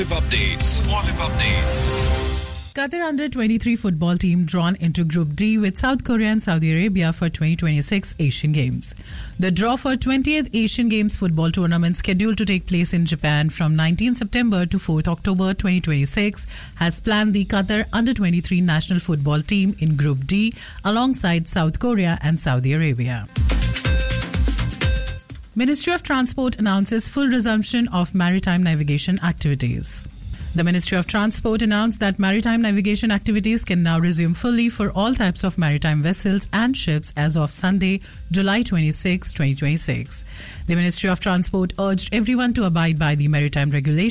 Updates. Qatar under-23 football team drawn into Group D with South Korea and Saudi Arabia for 2026 Asian Games. The draw for 20th Asian Games football tournament scheduled to take place in Japan from 19 September to 4th October 2026 has planned the Qatar under-23 national football team in Group D alongside South Korea and Saudi Arabia. Ministry of Transport announces full resumption of maritime navigation activities. The Ministry of Transport announced that maritime navigation activities can now resume fully for all types of maritime vessels and ships as of Sunday, July 26, 2026. The Ministry of Transport urged everyone to abide by the maritime regulations